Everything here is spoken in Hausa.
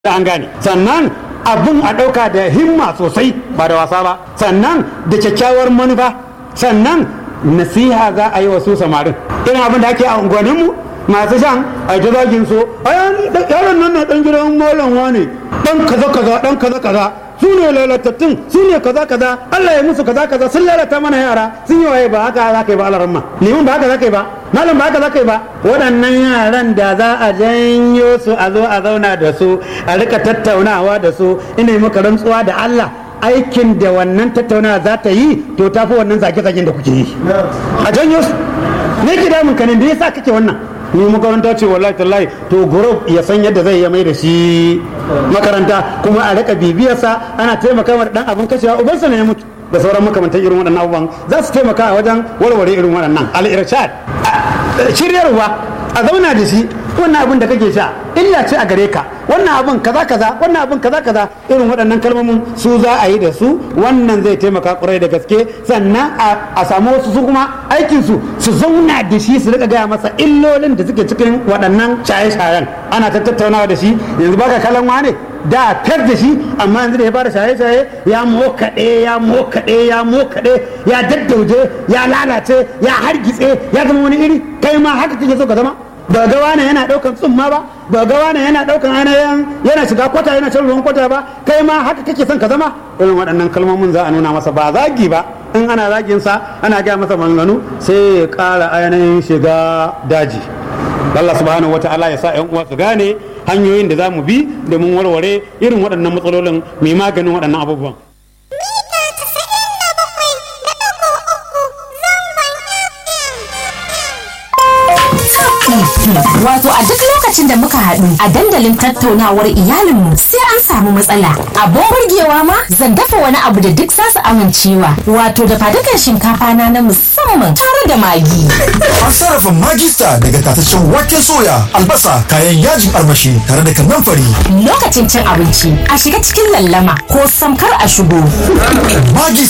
da an gane. Sannan abin a ɗauka da himma sosai ba da wasa ba, sannan da kyakkyawar manufa, sannan nasiha za a yi wa su samarin irin abin da ake a unguwanninmu masu shan a ji zagin so yaron nan na dan gidan malam wane dan kaza su ne lalatattun su ne kaza Allah ya musu kaza sun lalata mana yara sun yi waye ba haka za ka yi ba alaramma neman ba haka za ka yi ba malam ba haka za ka yi ba waɗannan yaran da za a janyo su a zo a zauna da su a rika tattaunawa da su ina yi maka rantsuwa da Allah aikin da wannan tattaunawa za ta yi to ta fi wannan zage-zagen da kuke yi a janyo su ne ki damun ka ne da yasa kake wannan ni makaranta ce wallahi tallahi to group ya san yadda zai ya mai da shi makaranta kuma a rika bibiyarsa ana taimaka wa dan abin kashewa ubansa ne ya mutu da sauran makamantan irin waɗannan abubuwan za su taimaka a wajen warware irin waɗannan al-irshad shiryarwa a zauna da shi wannan abin da kake sha illa ce a gare ka wannan abin kaza wannan abin kaza irin waɗannan kalmomin su za a yi da su wannan zai taimaka ƙwarai da gaske sannan a samu wasu su kuma aikin su zauna da shi su rika gaya masa illolin da suke cikin waɗannan shaye-shayen ana tattaunawa da shi yanzu baka kallon wane da fiyar da shi amma yanzu da ya fara shaye-shaye ya mokaɗe ya daddauje ya lalace ya hargitse ya zama wani iri kai ma haka kake so ka zama ba ga wani yana daukan tsumma ba ga wani yana daukan ainihin yana shiga kwata yana shan ruwan kwata ba kai ma haka kake son ka zama irin waɗannan kalmomin za a nuna masa ba zagi ba in ana zagin sa ana gaya masa maganganu sai ya ƙara ainihin shiga daji Allah subhanahu wataala ya sa ƴan uwa su gane hanyoyin da za mu bi domin warware irin waɗannan matsalolin mai maganin waɗannan abubuwan. Wato a duk lokacin da muka haɗu a dandalin tattaunawar iyalinmu sai an samu matsala. Abin burgewa ma zan dafa wani abu da duk za su amincewa. Wato da fadukan shinkafa na musamman tare da magi. An sarrafa magista daga tataccen waken soya, albasa, kayan yajin armashi tare da kanamfari. Lokacin cin abinci a shiga cikin lallama ko samkar a shigo. Magista